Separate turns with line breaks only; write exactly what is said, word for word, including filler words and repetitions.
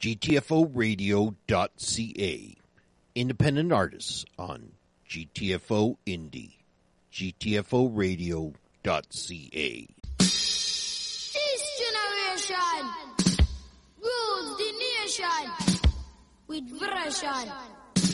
G T F O radio dot C A. Independent artists on G T F O Indie. G T F O radio dot C A.
This generation rules the nation with version.